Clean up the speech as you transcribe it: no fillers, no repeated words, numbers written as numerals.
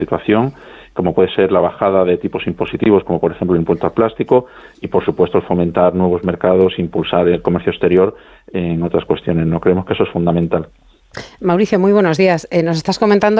situación, como puede ser la bajada de tipos impositivos, como por ejemplo el impuesto al plástico, y por supuesto el fomentar nuevos mercados, impulsar el comercio exterior en otras cuestiones. No creemos que eso es fundamental. Mauricio, muy buenos días. Nos estás comentando